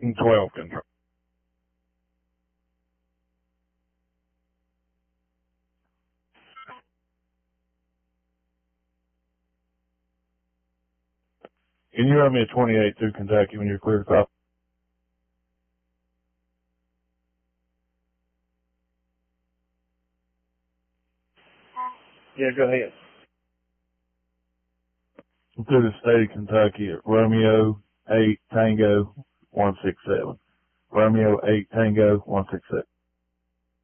12 control. Can you run me a 28 through Kentucky when you're clear across? Yeah, go ahead. Through the state of Kentucky at Romeo 8 Tango 167. Romeo 8 Tango 167.